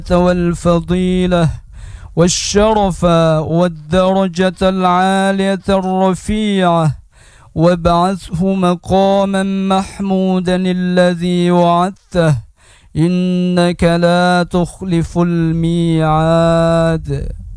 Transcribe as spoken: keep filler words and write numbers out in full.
والفضيلة والشرف والدرجة العالية الرفيعة، وابعثه مقاما محمودا الذي وعدته، إنك لا تخلف الميعاد.